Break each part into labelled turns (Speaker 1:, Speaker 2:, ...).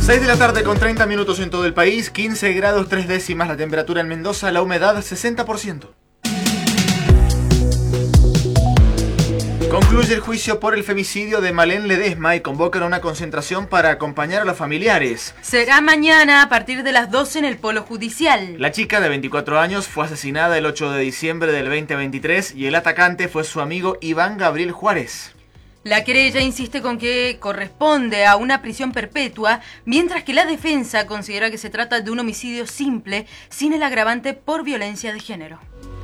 Speaker 1: 6 de la tarde con 30 minutos en todo el país, 15 grados 3 décimas la temperatura en Mendoza, la humedad 60%. Concluye el juicio por el femicidio de Malén Ledesma y convocan una concentración para acompañar a los familiares.
Speaker 2: Será mañana a partir de las 12 en el Polo Judicial.
Speaker 1: La chica de 24 años fue asesinada el 8 de diciembre del 2023 y el atacante fue su amigo Iván Gabriel Juárez.
Speaker 2: La querella insiste con que corresponde a una prisión perpetua, mientras que la defensa considera que se trata de un homicidio simple, sin el agravante por violencia de género.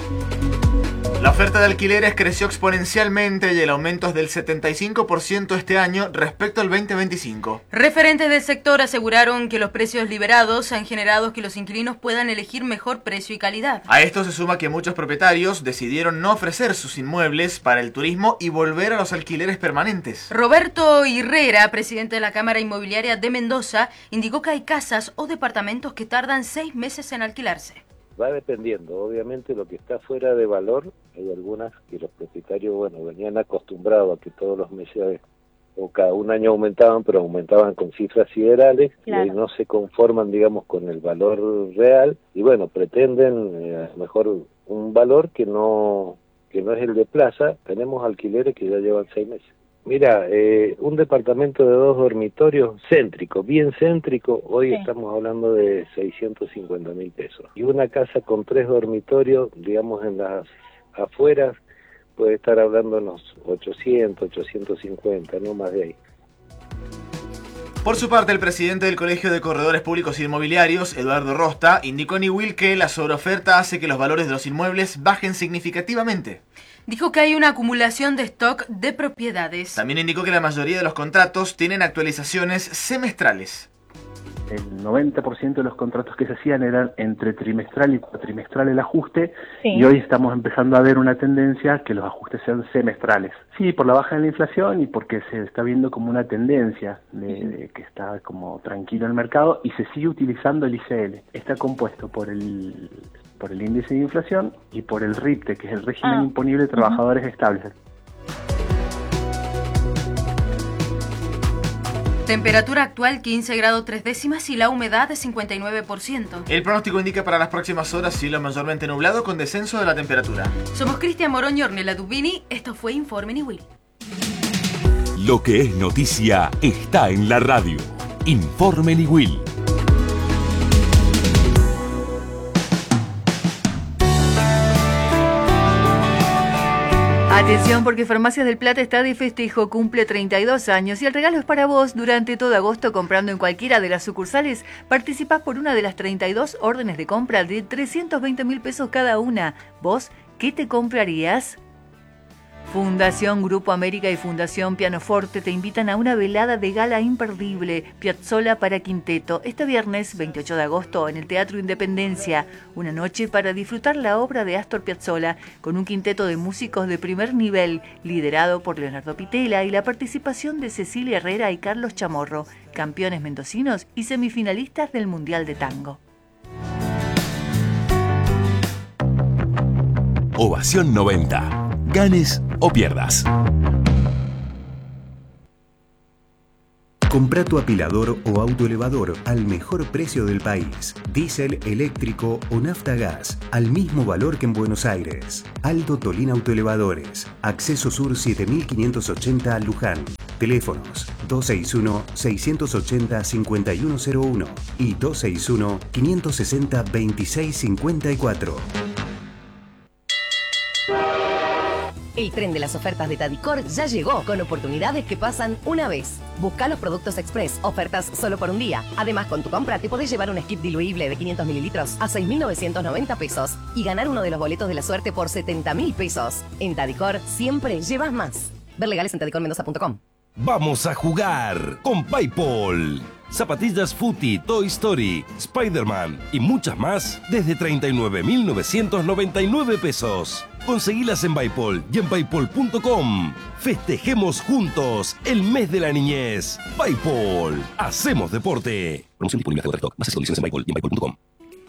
Speaker 1: La oferta de alquileres creció exponencialmente y el aumento es del 75% este año respecto al 2025.
Speaker 2: Referentes del sector aseguraron que los precios liberados han generado que los inquilinos puedan elegir mejor precio y calidad.
Speaker 1: A esto se suma que muchos propietarios decidieron no ofrecer sus inmuebles para el turismo y volver a los alquileres permanentes.
Speaker 2: Roberto Herrera, presidente de la Cámara Inmobiliaria de Mendoza, indicó que hay casas o departamentos que tardan 6 meses en alquilarse.
Speaker 3: Va dependiendo, obviamente lo que está fuera de valor, hay algunas que los propietarios, venían acostumbrados a que todos los meses o cada un año aumentaban, pero aumentaban con cifras siderales, claro. Y no se conforman, con el valor real, y pretenden a lo mejor un valor que no es el de plaza. Tenemos alquileres que ya llevan 6 meses. Mira, un departamento de 2 dormitorios céntrico, bien céntrico, hoy estamos hablando de 650.000 pesos. Y una casa con 3 dormitorios, en las afueras, puede estar hablando de unos 800, 850, no más de ahí.
Speaker 1: Por su parte, el presidente del Colegio de Corredores Públicos Inmobiliarios, Eduardo Rosta, indicó en Iwil que la sobreoferta hace que los valores de los inmuebles bajen significativamente.
Speaker 2: Dijo que hay una acumulación de stock de propiedades.
Speaker 1: También indicó que la mayoría de los contratos tienen actualizaciones semestrales.
Speaker 4: El 90% de los contratos que se hacían eran entre trimestral y cuatrimestral el ajuste, y hoy estamos empezando a ver una tendencia que los ajustes sean semestrales. Sí, por la baja de la inflación y porque se está viendo como una tendencia de que está como tranquilo el mercado y se sigue utilizando el ICL. Está compuesto por el índice de inflación y por el RIPTE, que es el régimen imponible de trabajadores estables.
Speaker 2: Temperatura actual 15 grados 3 décimas y la humedad de 59%.
Speaker 1: El pronóstico indica para las próximas horas cielo mayormente nublado con descenso de la temperatura.
Speaker 2: Somos Cristian Morón y Ornella Dubini. Esto fue Informe Niwil.
Speaker 5: Lo que es noticia está en la radio. Informe Niwil.
Speaker 6: Atención, porque Farmacias del Plata está de festejo, cumple 32 años y el regalo es para vos. Durante todo agosto, comprando en cualquiera de las sucursales, participás por una de las 32 órdenes de compra de 320.000 pesos cada una. ¿Vos qué te comprarías? Fundación Grupo América y Fundación Pianoforte te invitan a una velada de gala imperdible, Piazzolla para Quinteto, este viernes 28 de agosto en el Teatro Independencia. Una noche para disfrutar la obra de Astor Piazzolla con un quinteto de músicos de primer nivel, liderado por Leonardo Pitela, y la participación de Cecilia Herrera y Carlos Chamorro, campeones mendocinos y semifinalistas del Mundial de Tango.
Speaker 5: Ovación 90. Ganes o pierdas.
Speaker 7: Compra tu apilador o autoelevador al mejor precio del país. Diésel, eléctrico o nafta gas, al mismo valor que en Buenos Aires. Aldo Tolín Autoelevadores. Acceso Sur 7580 Luján. Teléfonos 261-680-5101 y 261-560-2654.
Speaker 8: El tren de las ofertas de Tadicor ya llegó, con oportunidades que pasan una vez. Busca los productos express, ofertas solo por un día. Además, con tu compra te podés llevar un skip diluible de 500 mililitros a 6.990 pesos y ganar uno de los boletos de la suerte por 70.000 pesos. En Tadicor siempre llevas más. Ver legales en tadicormendoza.com.
Speaker 5: Vamos a jugar con PayPal. Zapatillas Footy, Toy Story, Spider-Man y muchas más desde 39.999 pesos. Conseguilas en PayPal y en paypal.com. Festejemos juntos el mes de la niñez. PayPal. Hacemos deporte. Promoción disponible hasta agotar stock. Más condiciones en PayPal y en paypal.com.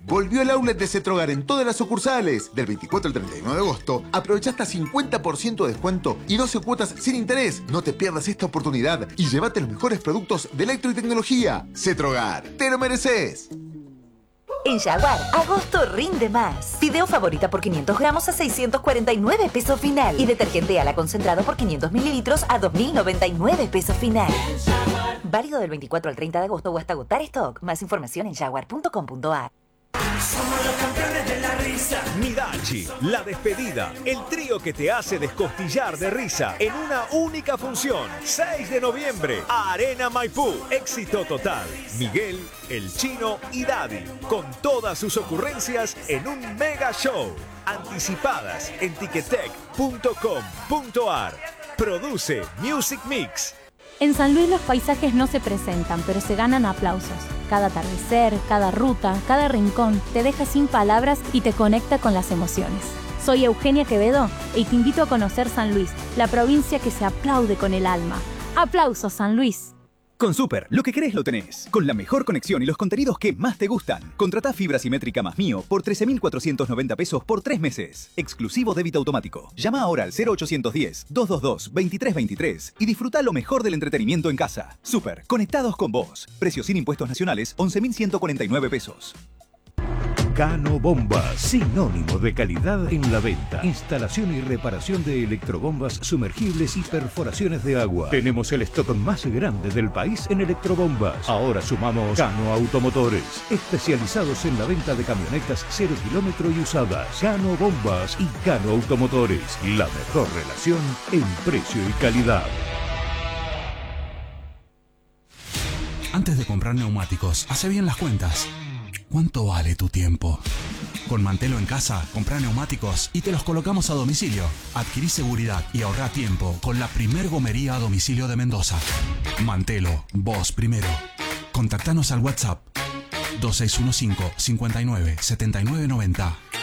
Speaker 9: Volvió el outlet de Cetrogar en todas las sucursales. Del 24 al 31 de agosto, aprovecha hasta 50% de descuento y 12 cuotas sin interés. No te pierdas esta oportunidad y llévate los mejores productos de electro y tecnología. Cetrogar, te lo mereces.
Speaker 10: En Jaguar, agosto rinde más. Fideo favorita por 500 gramos a 649 pesos final. Y detergente ala concentrado por 500 mililitros a 2.099 pesos final. Válido del 24 al 30 de agosto o hasta agotar stock. Más información en jaguar.com.ar.
Speaker 11: Somos los campeones de la risa.
Speaker 12: Midachi, La Despedida, el trío que te hace descostillar de risa en una única función. 6 de noviembre, Arena Maipú. Éxito total. Miguel, El Chino y Daddy, con todas sus ocurrencias en un mega show. Anticipadas en ticketek.com.ar. Produce Music Mix.
Speaker 13: En San Luis los paisajes no se presentan, pero se ganan aplausos. Cada atardecer, cada ruta, cada rincón te deja sin palabras y te conecta con las emociones. Soy Eugenia Quevedo y te invito a conocer San Luis, la provincia que se aplaude con el alma. ¡Aplausos, San Luis!
Speaker 14: Con Super, lo que querés lo tenés. Con la mejor conexión y los contenidos que más te gustan. Contratá fibra simétrica más Mío por 13.490 pesos por 3 meses. Exclusivo débito automático. Llama ahora al 0810-222-2323 y disfruta lo mejor del entretenimiento en casa. Super, conectados con vos. Precio sin impuestos nacionales, 11.149 pesos.
Speaker 15: Cano Bombas, sinónimo de calidad en la venta. Instalación y reparación de electrobombas sumergibles y perforaciones de agua. Tenemos el stock más grande del país en electrobombas. Ahora sumamos Cano Automotores, especializados en la venta de camionetas 0 kilómetro y usadas. Cano Bombas y Cano Automotores, la mejor relación en precio y calidad.
Speaker 16: Antes de comprar neumáticos, hace bien las cuentas. ¿Cuánto vale tu tiempo? Con Mantelo en casa, comprá neumáticos y te los colocamos a domicilio. Adquirí seguridad y ahorrá tiempo con la primer gomería a domicilio de Mendoza. Mantelo, vos primero. Contactanos al WhatsApp 2615 59 79 90.